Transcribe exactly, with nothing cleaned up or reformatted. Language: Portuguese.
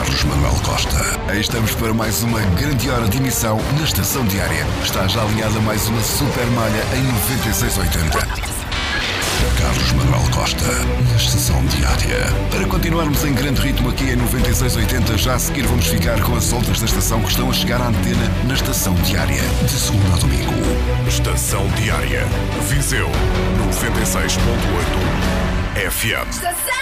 Carlos Manuel Costa. Aí estamos para mais uma grande hora de emissão na Estação Diária. Está já alinhada mais uma super malha em noventa e seis oitenta. Carlos Manuel Costa, na Estação Diária. Para continuarmos em grande ritmo aqui em noventa e seis oitenta, já a seguir vamos ficar com as outras da estação que estão a chegar à antena na Estação Diária, de segunda a domingo. Estação Diária, Viseu, noventa e seis ponto oito F M.